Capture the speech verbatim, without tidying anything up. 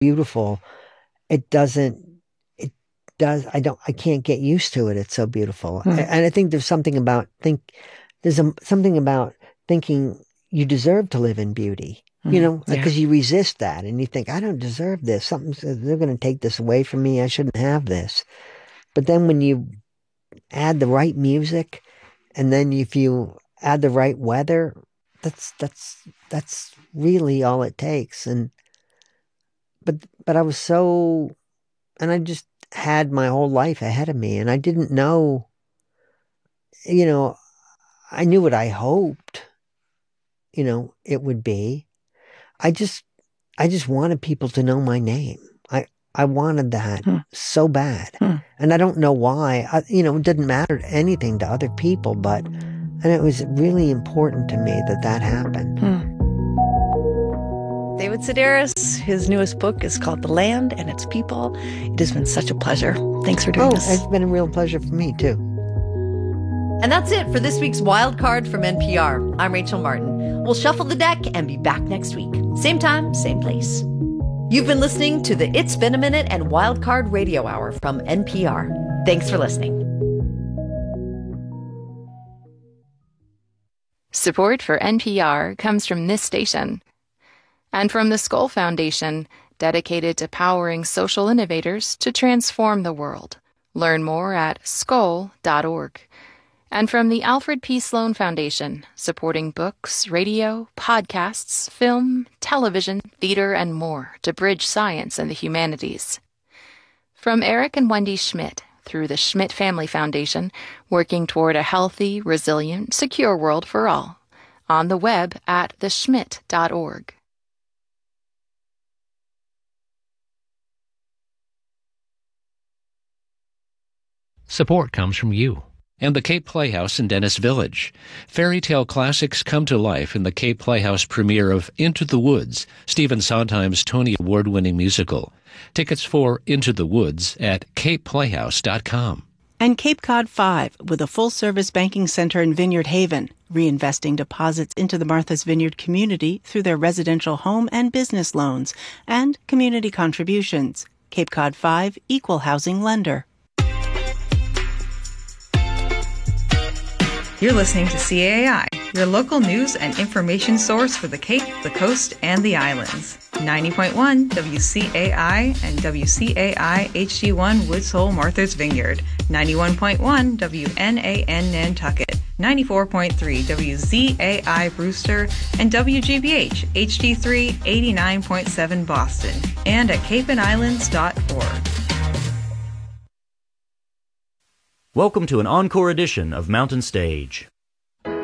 beautiful. It doesn't, it does, I don't, I can't get used to it. It's so beautiful. Hmm. And I think there's something about, think, there's a, something about thinking you deserve to live in beauty, Hmm. you know, Yeah. because you resist that and you think, I don't deserve this. Something, they're going to take this away from me. I shouldn't have this. But then when you add the right music and then if you add the right weather, that's, that's, that's really all it takes. And, but, but I was so, and I just had my whole life ahead of me and I didn't know, you know, I knew what I hoped, you know, it would be. I just, I just wanted people to know my name. I, I wanted that Hmm. so bad. Hmm. And I don't know why, I, you know, it didn't matter anything to other people, but, and it was really important to me that that happened. Hmm. David Sedaris, his newest book is called The Land and Its People. It has been such a pleasure. Thanks for doing Oh, this. it's been a real pleasure for me too. And that's it for this week's Wild Card from N P R. I'm Rachel Martin. We'll shuffle the deck and be back next week. Same time, same place. You've been listening to the It's Been a Minute and Wild Card Radio Hour from N P R. Thanks for listening. Support for N P R comes from this station and from the Skoll Foundation, dedicated to powering social innovators to transform the world. Learn more at skoll dot org. And from the Alfred P. Sloan Foundation, supporting books, radio, podcasts, film, television, theater, and more to bridge science and the humanities. From Eric and Wendy Schmidt, through the Schmidt Family Foundation, working toward a healthy, resilient, secure world for all. On the web at the schmidt dot org. Support comes from you and the Cape Playhouse in Dennis Village. Fairy tale classics come to life in the Cape Playhouse premiere of Into the Woods, Stephen Sondheim's Tony Award-winning musical. Tickets for Into the Woods at cape playhouse dot com. And Cape Cod five, with a full-service banking center in Vineyard Haven, reinvesting deposits into the Martha's Vineyard community through their residential home and business loans and community contributions. Cape Cod five, Equal Housing Lender. You're listening to C A I, your local news and information source for the Cape, the Coast, and the Islands. ninety point one W C A I and W C A I H D one Woods Hole Martha's Vineyard, ninety-one point one W N A N Nantucket, ninety-four point three W Z A I Brewster, and W G B H H D three eighty-nine point seven Boston, and at cape and islands dot org. Welcome to an encore edition of Mountain Stage.